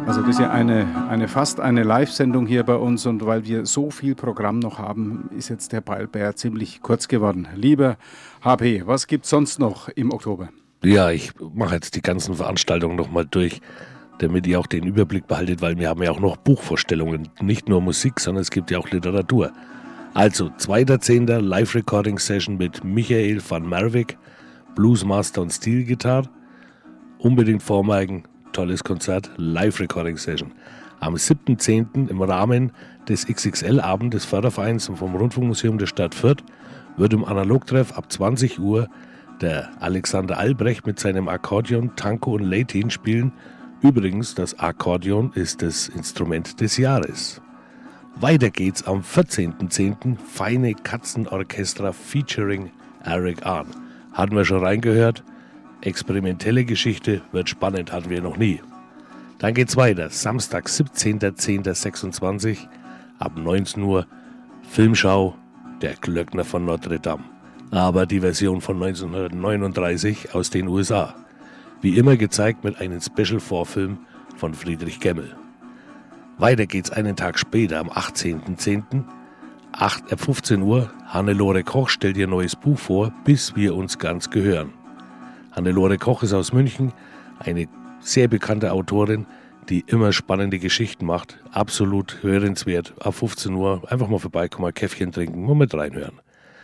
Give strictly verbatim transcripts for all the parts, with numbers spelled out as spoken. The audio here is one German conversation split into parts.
Also das ist ja eine, eine fast eine Live-Sendung hier bei uns und weil wir so viel Programm noch haben, ist jetzt der Ballbär ziemlich kurz geworden. Lieber H P, was gibt's sonst noch im Oktober? Ja, ich mache jetzt die ganzen Veranstaltungen nochmal durch, damit ihr auch den Überblick behaltet, weil wir haben ja auch noch Buchvorstellungen, nicht nur Musik, sondern es gibt ja auch Literatur. Also, zweiter zehnter Live-Recording-Session mit Michael van Merwijk, Bluesmaster und Steel-Gitarre. Unbedingt vormerken, tolles Konzert, Live-Recording-Session. Am siebten zehnten im Rahmen des X X L-Abend des Fördervereins und vom Rundfunkmuseum der Stadt Fürth wird im Analogtreff ab zwanzig Uhr der Alexander Albrecht mit seinem Akkordeon, Tanko und Latin spielen. Übrigens, das Akkordeon ist das Instrument des Jahres. Weiter geht's am vierzehnten zehnten Feine Katzenorchester featuring Eric Ahn. Hatten wir schon reingehört. Experimentelle Geschichte, wird spannend, hatten wir noch nie. Dann geht's weiter. Samstag, siebzehnter zehnter sechsundzwanzig ab neunzehn Uhr Filmschau Der Glöckner von Notre Dame. Aber die Version von neunzehnhundertneununddreißig aus den U S A. Wie immer gezeigt mit einem Special-Vorfilm von Friedrich Gemmel. Weiter geht's einen Tag später, am achtzehnten zehnten ab fünfzehn Uhr. Hannelore Koch stellt ihr neues Buch vor, Bis wir uns ganz gehören. Hannelore Koch ist aus München, eine sehr bekannte Autorin, die immer spannende Geschichten macht. Absolut hörenswert. Ab fünfzehn Uhr einfach mal vorbeikommen, ein Käffchen trinken, mal mit reinhören.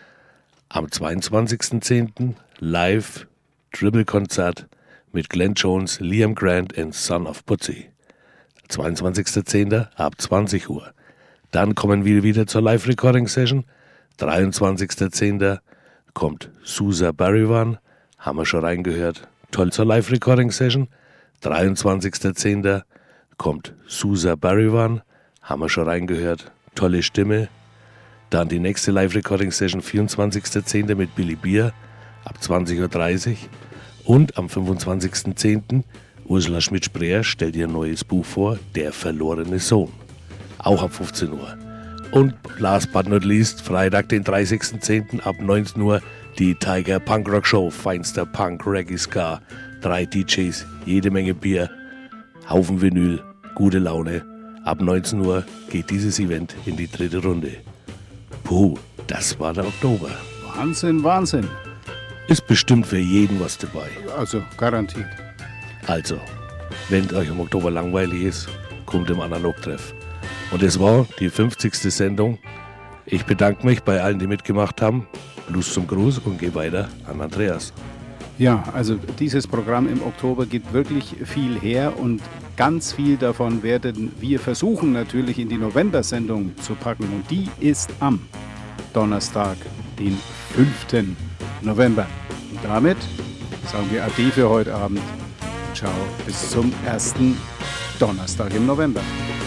Am zweiundzwanzigsten zehnten live Dribble-Konzert mit Glenn Jones, Liam Grant und Son of Pussy. zweiundzwanzigster zehnter ab zwanzig Uhr. Dann kommen wir wieder zur Live-Recording-Session. dreiundzwanzigster zehnter kommt Sousa Barivan. Haben wir schon reingehört. Toll zur Live-Recording-Session. dreiundzwanzigster zehnter kommt Sousa Barivan. Haben wir schon reingehört. Tolle Stimme. Dann die nächste Live-Recording-Session, vierundzwanzigster zehnter mit Billy Beer ab zwanzig Uhr dreißig. Und am fünfundzwanzigsten zehnten Ursula Schmidt-Spreer stellt ihr neues Buch vor, Der verlorene Sohn. Auch ab fünfzehn Uhr. Und last but not least, Freitag, den dreißigsten zehnten ab neunzehn Uhr die Tiger Punk Rock Show, feinster Punk, Reggae, Ska, drei D Js, jede Menge Bier, Haufen Vinyl, gute Laune. Ab neunzehn Uhr geht dieses Event in die dritte Runde. Puh, das war der Oktober. Wahnsinn, Wahnsinn. Ist bestimmt für jeden was dabei. Also, garantiert. Also, wenn euch im Oktober langweilig ist, kommt im Analogtreff. Und es war die fünfzigste Sendung. Ich bedanke mich bei allen, die mitgemacht haben. Blues zum Gruß und gehe weiter an Andreas. Ja, also dieses Programm im Oktober gibt wirklich viel her und ganz viel davon werden wir versuchen natürlich in die November-Sendung zu packen und die ist am Donnerstag, den fünften November. Und damit sagen wir Ade für heute Abend. Ciao, bis zum ersten Donnerstag im November.